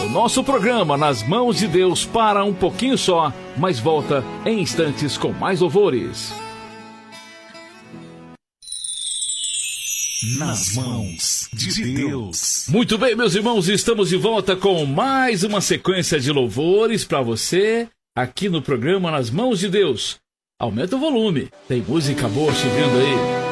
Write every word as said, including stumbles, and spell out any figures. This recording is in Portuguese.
O nosso programa Nas Mãos de Deus para um pouquinho só, mas volta em instantes com mais louvores. Nas Mãos de Deus. Muito bem, meus irmãos, estamos de volta com mais uma sequência de louvores para você, aqui no programa Nas Mãos de Deus. Aumenta o volume, tem música boa chegando aí.